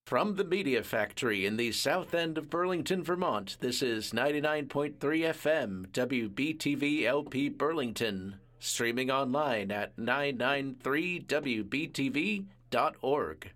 From the Media Factory in the south end of Burlington, Vermont, this is 99.3 FM WBTV LP Burlington, streaming online at 993wbtv.org.